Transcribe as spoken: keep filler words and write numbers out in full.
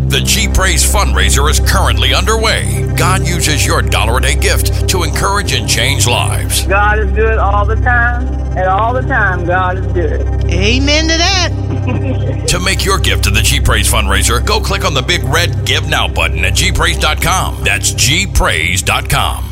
The G-Praise fundraiser is currently underway. God uses your dollar-a-day gift to encourage and change lives. God is good all the time, and all the time God is good. Amen to that. To make your gift to the G-Praise fundraiser, go click on the big red Give Now button at G praise dot com. That's G praise dot com.